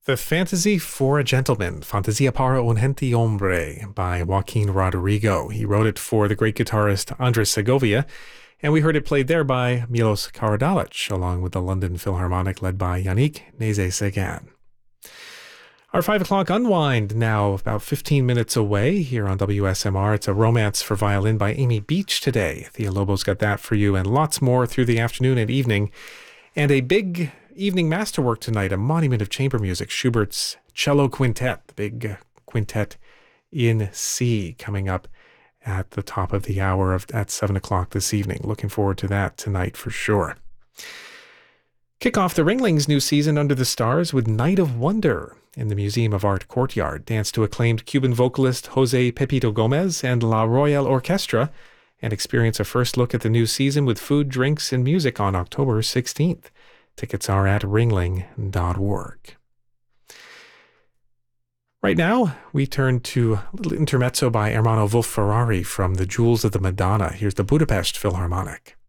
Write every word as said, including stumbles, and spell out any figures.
The Fantasy for a Gentleman, Fantasia para un Gente Hombre, by Joaquin Rodrigo. He wrote it for the great guitarist Andres Segovia, and we heard it played there by Milos Karadzic, along with the London Philharmonic led by Yannick Nézet-Séguin. Our five o'clock unwind now about fifteen minutes away here on W S M R. It's a romance for violin by Amy Beach today. Thea Lobo's got that for you and lots more through the afternoon and evening. And a big evening masterwork tonight, a monument of chamber music, Schubert's Cello Quintet, the big quintet in C, coming up at the top of the hour of at seven o'clock this evening. Looking forward to that tonight for sure. Kick off the Ringlings' new season under the stars with Night of Wonder in the Museum of Art Courtyard. Dance to acclaimed Cuban vocalist Jose Pepito Gomez and La Royal Orchestra, and experience a first look at the new season with food, drinks, and music on October sixteenth. Tickets are at ringling dot org. Right now, we turn to a little intermezzo by Ermanno Wolf-Ferrari from the Jewels of the Madonna. Here's the Budapest Philharmonic.